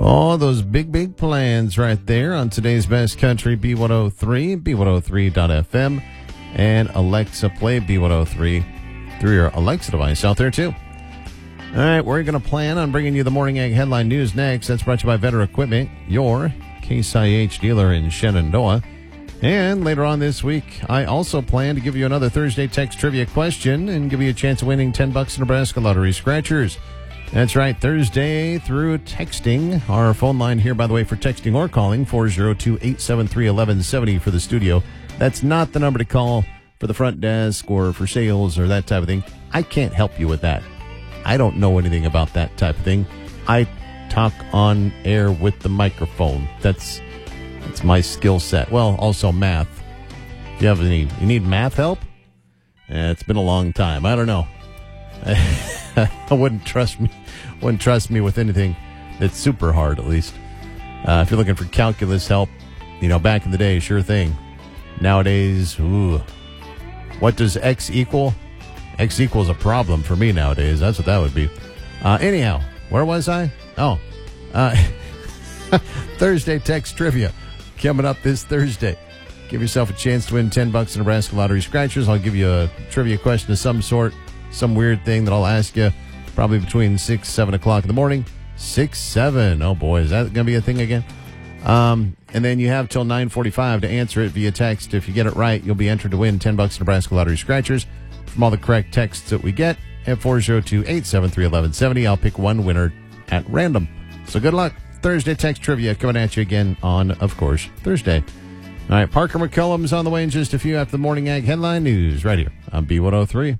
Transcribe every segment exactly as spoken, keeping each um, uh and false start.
All those big, big plans right there on today's Best Country B one oh three, B one oh three dot F M, and Alexa Play B one oh three through your Alexa device out there, too. All right, we're going to plan on bringing you the Morning Ag Headline News next. That's brought to you by Vetter Equipment, your Case I H dealer in Shenandoah. And later on this week, I also plan to give you another Thursday text trivia question and give you a chance of winning ten bucks in Nebraska Lottery Scratchers. That's right, Thursday through texting. Our phone line here, by the way, for texting or calling, four oh two, eight seven three, one one seven oh for the studio. That's not the number to call for the front desk or for sales or that type of thing. I can't help you with that. I don't know anything about that type of thing. I talk on air with the microphone. That's that's my skill set. Well, also math. If you have any, you need math help? Eh, it's been a long time. I don't know. I wouldn't trust me. Wouldn't trust me with anything that's super hard, at least. Uh, if you're looking for calculus help, you know, back in the day, sure thing. Nowadays, ooh, what does X equal? X equals a problem for me nowadays. That's what that would be. Uh, anyhow, where was I? Oh, uh, Thursday text trivia coming up this Thursday. Give yourself a chance to win ten bucks in Nebraska Lottery Scratchers. I'll give you a trivia question of some sort. Some weird thing that I'll ask you probably between six, seven o'clock in the morning. six, seven. Oh, boy. Is that going to be a thing again? Um, and then you have till nine forty-five to answer it via text. If you get it right, you'll be entered to win ten bucks in Nebraska Lottery Scratchers from all the correct texts that we get at four oh two, eight seven three, one one seven oh. I'll pick one winner at random. So good luck. Thursday text trivia coming at you again on, of course, Thursday. All right, Parker McCullum's on the way in just a few after the Morning Ag Headline News right here on B one oh three.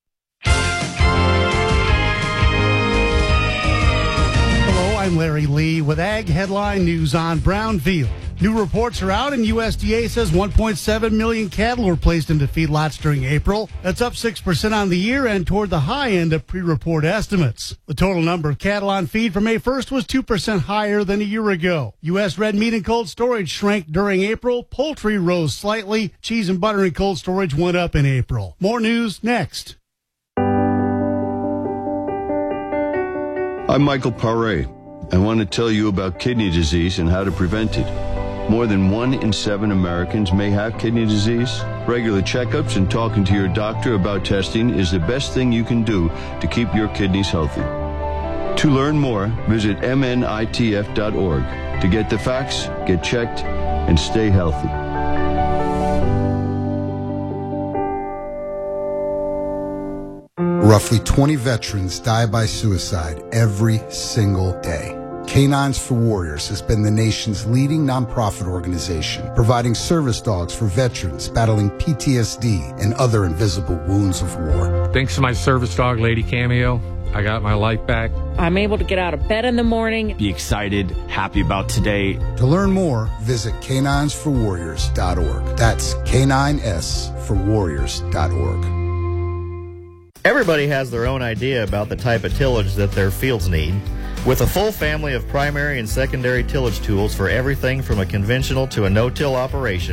I'm Larry Lee with Ag Headline News on Brownfield. New reports are out, and U S D A says one point seven million cattle were placed into feedlots during April. That's up six percent on the year and toward the high end of pre-report estimates. The total number of cattle on feed for May first was two percent higher than a year ago. U S red meat and cold storage shrank during April. Poultry rose slightly. Cheese and butter and cold storage went up in April. More news next. I'm Michael Paré. I want to tell you about kidney disease and how to prevent it. More than one in seven Americans may have kidney disease. Regular checkups and talking to your doctor about testing is the best thing you can do to keep your kidneys healthy. To learn more, visit M N I T F dot org. To get the facts, get checked, and stay healthy. Roughly twenty veterans die by suicide every single day. Canines for Warriors has been the nation's leading nonprofit organization, providing service dogs for veterans battling P T S D and other invisible wounds of war. Thanks to my service dog, Lady Cameo, I got my life back. I'm able to get out of bed in the morning. Be excited, happy about today. To learn more, visit canines for warriors dot org. That's K nine S for warriors dot org. Everybody has their own idea about the type of tillage that their fields need. With a full family of primary and secondary tillage tools for everything from a conventional to a no-till operation,